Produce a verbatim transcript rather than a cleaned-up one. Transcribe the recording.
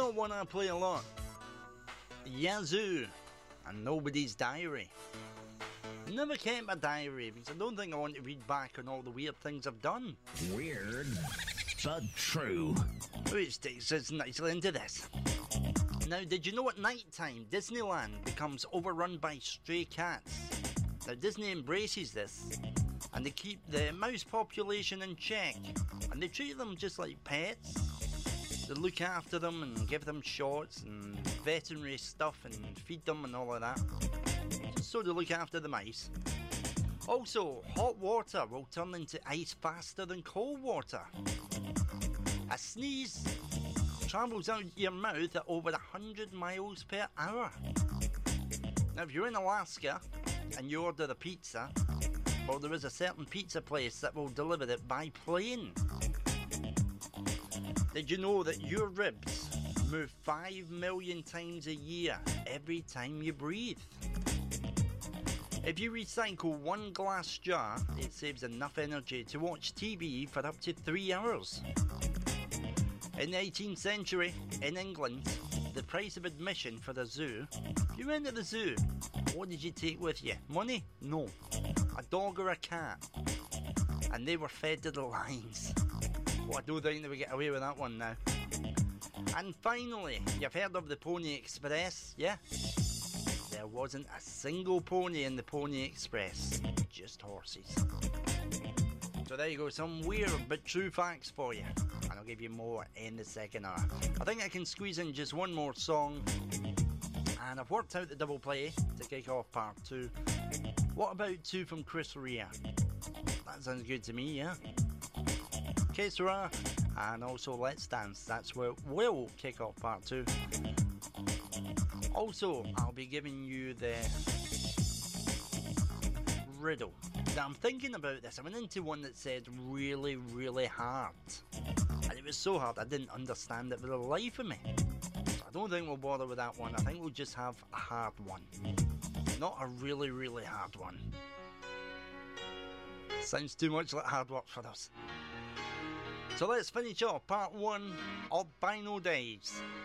not one I play a lot. Yazoo and Nobody's Diary. Never kept a diary because I don't think I want to read back on all the weird things I've done. Weird, but true. Which takes us nicely into this. Now, did you know at night time Disneyland becomes overrun by stray cats? Now, Disney embraces this and they keep the mouse population in check and they treat them just like pets. They look after them and give them shots and veterinary stuff and feed them and all of that. So they look after the mice. Also, hot water will turn into ice faster than cold water. A sneeze travels out your mouth at over one hundred miles per hour. Now, if you're in Alaska and you order a pizza, well, there is a certain pizza place that will deliver it by plane. Did you know that your ribs move five million times a year every time you breathe? If you recycle one glass jar, it saves enough energy to watch T V for up to three hours. In the eighteenth century, in England, the price of admission for the zoo, if you went to the zoo, what did you take with you? Money? No. A dog or a cat. And they were fed to the lions. Well, I don't think they would get away with that one now. And finally, you've heard of the Pony Express, yeah? There wasn't a single pony in the Pony Express, just horses. So there you go, some weird but true facts for you. And I'll give you more in the second hour. I think I can squeeze in just one more song. And I've worked out the double play to kick off part two. What about two from Chris Rea? That sounds good to me, yeah? Que Sera, and also Let's Dance. That's where we'll kick off part two. Also, I'll be giving you the riddle. Now, I'm thinking about this. I went into one that said really, really hard. And it was so hard I didn't understand it for the life of me. So I don't think we'll bother with that one. I think we'll just have a hard one. Not a really, really hard one. Sounds too much like hard work for us. So let's finish off part one of Bino Days.